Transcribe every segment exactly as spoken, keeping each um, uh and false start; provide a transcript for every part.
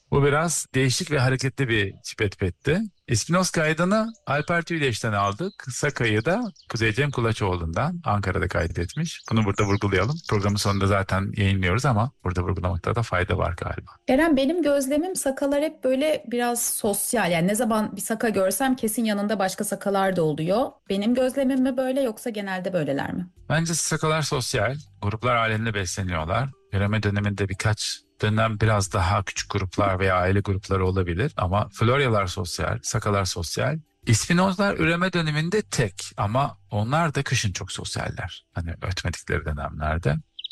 Bu biraz değişik ve hareketli bir çipet petti. İspinoz kaydını Alper Tüyleş'ten aldık. Sakayı da Kuzey Cem Kulaçoğlu'ndan Ankara'da kaydetmiş. Bunu burada vurgulayalım. Programın sonunda zaten yayınlıyoruz ama burada vurgulamakta da fayda var galiba. Eren, benim gözlemim sakalar hep böyle biraz sosyal. Yani ne zaman bir saka görsem kesin yanında başka sakalar da oluyor. Benim gözlemim mi böyle yoksa genelde böyleler mi? Bence sakalar sosyal, gruplar halinde besleniyorlar. Üreme döneminde birkaç dönem biraz daha küçük gruplar veya aile grupları olabilir ama Floryalar sosyal, sakalar sosyal. İspinozlar üreme döneminde tek ama onlar da kışın çok sosyaller. Hani ötmedikleri dönemlerde.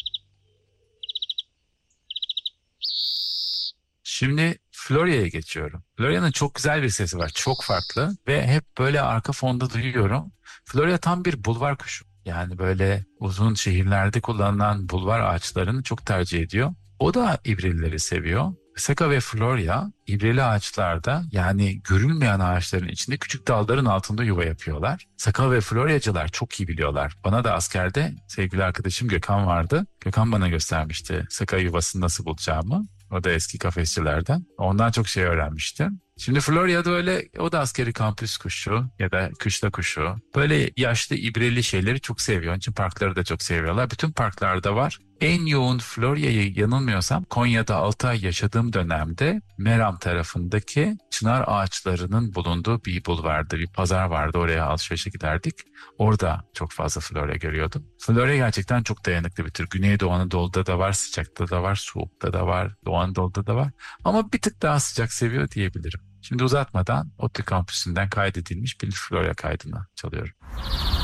Şimdi Florya'ya geçiyorum. Florya'nın çok güzel bir sesi var. Çok farklı ve hep böyle arka fonda duyuyorum. Florya tam bir bulvar kuşu. Yani böyle uzun şehirlerde kullanılan bulvar ağaçlarını çok tercih ediyor. O da ibrileri seviyor. Seka ve Florya ibreli ağaçlarda yani görülmeyen ağaçların içinde küçük dalların altında yuva yapıyorlar. Saka ve Floryacılar çok iyi biliyorlar. Bana da askerde sevgili arkadaşım Gökhan vardı. Gökhan bana göstermişti Saka yuvasını nasıl bulacağımı. O da eski kafesçilerden. Ondan çok şey öğrenmiştim. Şimdi Florya'da öyle o da askeri kampüs kuşu ya da kışla kuşu. Böyle yaşlı ibreli şeyleri çok seviyor. Onun için parkları da çok seviyorlar. Bütün parklarda var. En yoğun Florya'yı yanılmıyorsam Konya'da altı ay yaşadığım dönemde Meram tarafındaki çınar ağaçlarının bulunduğu bir bulvarda bir pazar vardı. Oraya alışverişe giderdik. Orada çok fazla Florya görüyordum. Florya gerçekten çok dayanıklı bir tür. Güneydoğu Anadolu'da da var, sıcakta da var, soğukta da var, Doğu Anadolu'da da var. Ama bir tık daha sıcak seviyor diyebilirim. Şimdi uzatmadan ODTÜ kampüsünden kaydedilmiş bir Florya kaydını çalıyorum.